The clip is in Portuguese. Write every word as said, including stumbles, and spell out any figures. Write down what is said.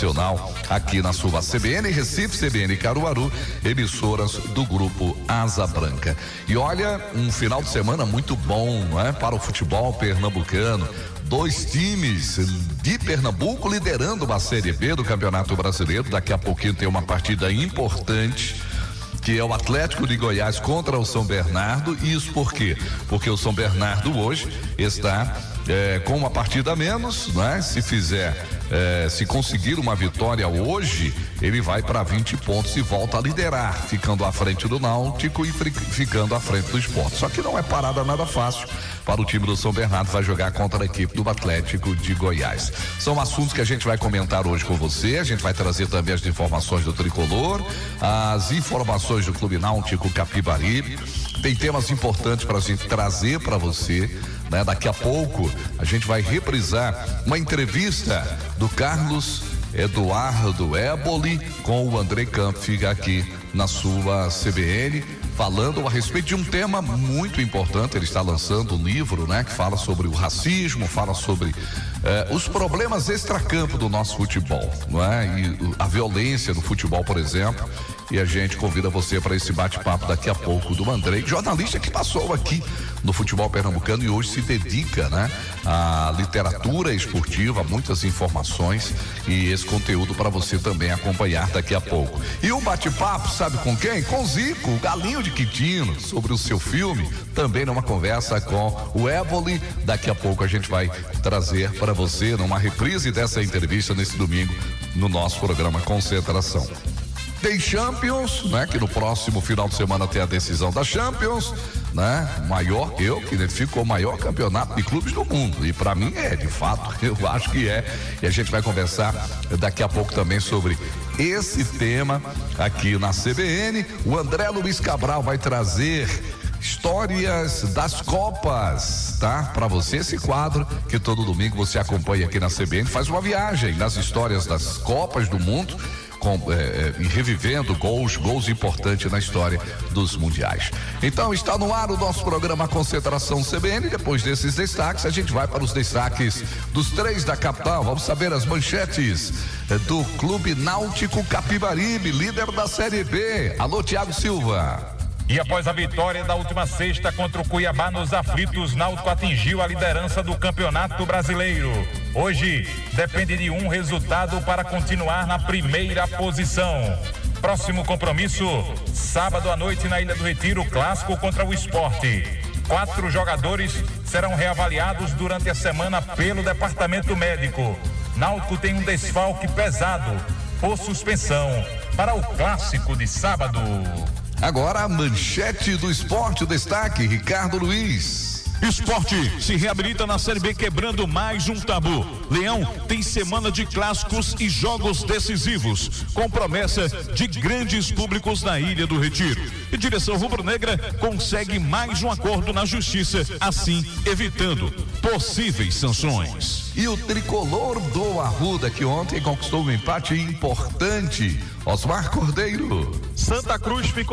nacional aqui na sua C B N Recife, C B N Caruaru, emissoras do grupo Asa Branca. E olha, um final de semana muito bom, não é? Para o futebol pernambucano. Dois times de Pernambuco liderando uma Série B do Campeonato Brasileiro. Daqui a pouquinho tem uma partida importante, que é o Atlético de Goiás contra o São Bernardo. Isso por quê? Porque o São Bernardo hoje está é, com uma partida a menos, né? Se fizer, é, se conseguir uma vitória hoje, ele vai para vinte pontos e volta a liderar, ficando à frente do Náutico e ficando à frente do Sport. Só que não é parada nada fácil para o time do São Bernardo, vai jogar contra a equipe do Atlético de Goiás. São assuntos que a gente vai comentar hoje com você. A gente vai trazer também as informações do Tricolor, as informações do Clube Náutico Capibaribe. Tem temas importantes para a gente trazer para você, né? Daqui a pouco a gente vai reprisar uma entrevista do Carlos Eduardo Éboli com o André Kampf aqui na sua C B N, falando a respeito de um tema muito importante. Ele está lançando um livro, né, que fala sobre o racismo, fala sobre eh, os problemas extracampo do nosso futebol, não é? E a violência no futebol, por exemplo. E a gente convida você para esse bate-papo daqui a pouco do Andrei, jornalista que passou aqui no futebol pernambucano e hoje se dedica, né, à literatura esportiva, muitas informações e esse conteúdo para você também acompanhar daqui a pouco. E o bate-papo, sabe com quem? Com Zico, o Galinho de Quintino, sobre o seu filme, também numa conversa com o Éboli. Daqui a pouco a gente vai trazer para você numa reprise dessa entrevista nesse domingo no nosso programa Concentração. Tem Champions, né? Que no próximo final de semana tem a decisão da Champions, né? Maior, eu que identifico o maior campeonato de clubes do mundo. E para mim é, de fato, eu acho que é. E a gente vai conversar daqui a pouco também sobre esse tema aqui na C B N. O André Luiz Cabral vai trazer histórias das Copas, tá? Para você, esse quadro que todo domingo você acompanha aqui na C B N, faz uma viagem nas histórias das Copas do Mundo, com, é, e revivendo gols, gols importantes na história dos mundiais. Então está no ar o nosso programa Concentração C B N. Depois desses destaques, a gente vai para os destaques dos três da capital. Vamos saber as manchetes do Clube Náutico Capibaribe, líder da Série B. Alô, Thiago Silva. E após a vitória da última sexta contra o Cuiabá nos aflitos, Náutico atingiu a liderança do Campeonato Brasileiro. Hoje depende de um resultado para continuar na primeira posição. Próximo compromisso, sábado à noite na Ilha do Retiro, clássico contra o Sport. Quatro jogadores serão reavaliados durante a semana pelo departamento médico. Náutico tem um desfalque pesado por suspensão para o clássico de sábado. Agora a manchete do esporte, o destaque, Ricardo Luiz. Esporte se reabilita na Série B, quebrando mais um tabu. Leão tem semana de clássicos e jogos decisivos, com promessa de grandes públicos na Ilha do Retiro. E direção rubro-negra consegue mais um acordo na justiça, assim evitando possíveis sanções. E o tricolor do Arruda, que ontem conquistou um empate importante. Osmar Cordeiro. Santa Cruz ficou